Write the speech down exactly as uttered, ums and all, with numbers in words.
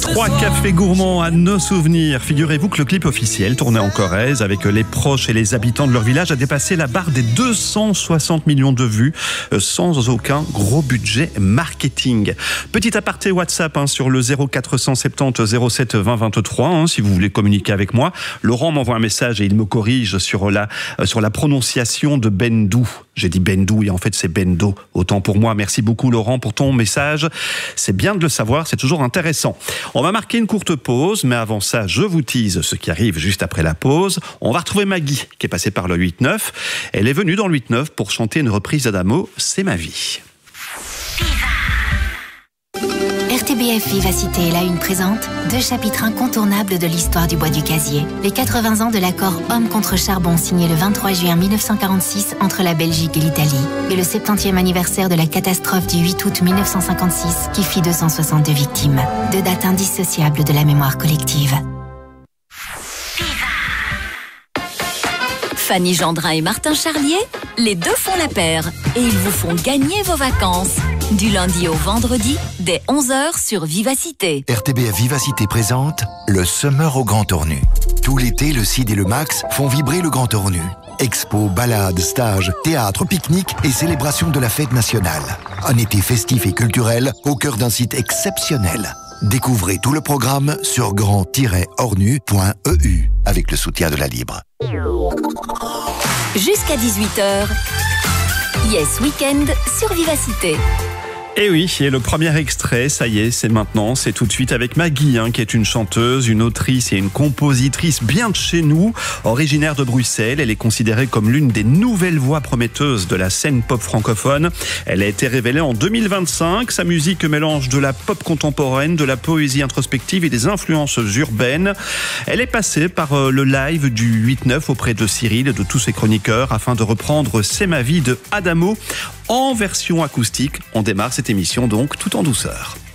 Trois cafés gourmands à nos souvenirs. Figurez-vous que le clip officiel, tourné en Corrèze avec les proches et les habitants de leur village, a dépassé la barre des deux cent soixante millions de vues sans aucun gros budget marketing. Petit aparté WhatsApp hein, sur le zéro quatre cent soixante-dix zéro sept vingt vingt-trois hein, si vous voulez communiquer avec moi. Laurent m'envoie un message et il me corrige sur la, sur la prononciation de Bendou. J'ai dit Bendou et en fait c'est Bendo. Autant pour moi. Merci beaucoup Laurent pour ton message. C'est bien de le savoir, c'est toujours intéressant. On va marquer une courte pause, mais avant ça, je vous tease ce qui arrive juste après la pause. On va retrouver Maggie, qui est passée par le huit neuf. Elle est venue dans le huit neuf pour chanter une reprise d'Adamo, C'est ma vie. R T B F Vivacité est la une présente deux chapitres incontournables de l'histoire du bois du casier. Les quatre-vingts ans de l'accord Homme contre charbon signé le vingt-trois juin mille neuf cent quarante-six entre la Belgique et l'Italie. Et le septantième anniversaire de la catastrophe du huit août mille neuf cent cinquante-six qui fit deux cent soixante-deux victimes. Deux dates indissociables de la mémoire collective. Fanny Gendrin et Martin Charlier, les deux font la paire et ils vous font gagner vos vacances. Du lundi au vendredi, dès onze heures sur Vivacité. R T B F Vivacité présente le Summer au Grand Tournu. Tout l'été, le C I D et le Max font vibrer le Grand Tournu. Expos, balades, stages, théâtre, pique-nique et célébration de la fête nationale. Un été festif et culturel au cœur d'un site exceptionnel. Découvrez tout le programme sur grand tiret ornu point e u avec le soutien de la Libre. Jusqu'à dix-huit heures, Yes Weekend sur Vivacité. Et oui, et le premier extrait, ça y est, c'est maintenant, c'est tout de suite avec Maggie, hein, qui est une chanteuse, une autrice et une compositrice bien de chez nous, originaire de Bruxelles. Elle est considérée comme l'une des nouvelles voix prometteuses de la scène pop francophone. Elle a été révélée en deux mille vingt-cinq. Sa musique mélange de la pop contemporaine, de la poésie introspective et des influences urbaines. Elle est passée par le live du huit neuf auprès de Cyril et de tous ses chroniqueurs afin de reprendre C'est ma vie de Adamo en version acoustique. On démarre cette émission donc tout en douceur.